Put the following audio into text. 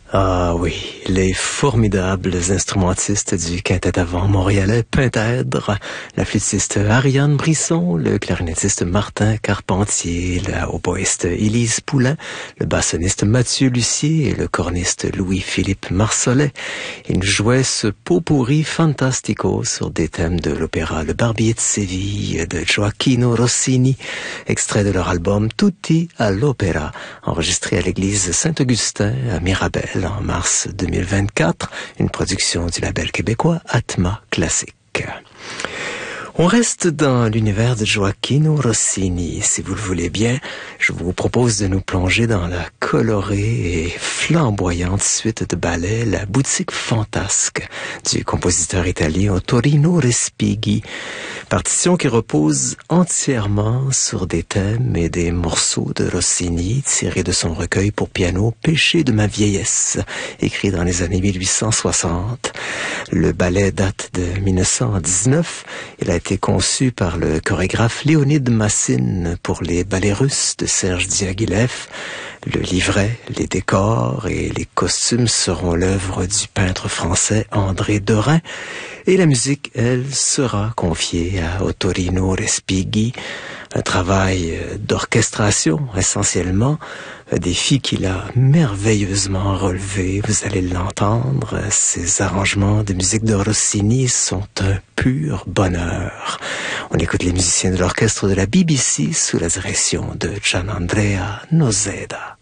Ah oui, les formidables instrumentistes du quintet avant montréalais Pintèdre, la flûtiste Ariane Brisson, le clarinettiste Martin Carpentier, la hautboïste Élise Poulain, le bassoniste Mathieu Lucier et le corniste Louis-Philippe Marsollet. Ils jouaient ce pot-pourri fantastico sur des thèmes de l'opéra Le Barbier de Séville de Gioacchino Rossini, extrait de leur album Tutti all'Opera, enregistré à l'église Saint-Augustin à Mirabel en mars 2024, une production du label québécois Atma Classique. On reste dans l'univers de Gioacchino Rossini. Si vous le voulez bien, je vous propose de nous plonger dans la colorée et flamboyante suite de ballets La boutique fantasque du compositeur italien Ottorino Respighi. Partition qui repose entièrement sur des thèmes et des morceaux de Rossini tirés de son recueil pour piano Péché de ma vieillesse, écrit dans les années 1860. Le ballet date de 1919. Il a été conçu par le chorégraphe Léonide Massine pour les ballets russes de Serge Diaghilev. Le livret, les décors et les costumes seront l'œuvre du peintre français André Derain. Et la musique, elle, sera confiée à Ottorino Respighi. Un travail d'orchestration, essentiellement, un défi qu'il a merveilleusement relevé. Vous allez l'entendre, ces arrangements de musique de Rossini sont un pur bonheur. On écoute les musiciens de l'orchestre de la BBC sous la direction de Gianandrea Noseda.